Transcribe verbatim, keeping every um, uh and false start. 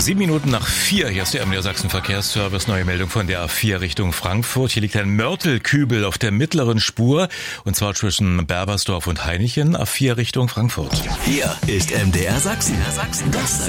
Sieben Minuten nach vier, hier ist der M D R Sachsen Verkehrsservice, neue Meldung von der A vier Richtung Frankfurt. Hier liegt ein Mörtelkübel auf der mittleren Spur, und zwar zwischen Berbersdorf und Hainichen, A vier Richtung Frankfurt. Hier ist M D R Sachsen, das